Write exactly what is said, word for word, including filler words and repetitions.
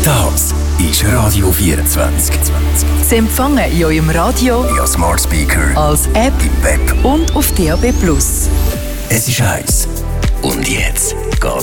Das ist Radio vierundzwanzig. Sie empfangen in eurem Radio, via Smart Speaker, als App im Web und auf D A B plus. Es ist heiß. Und jetzt geht's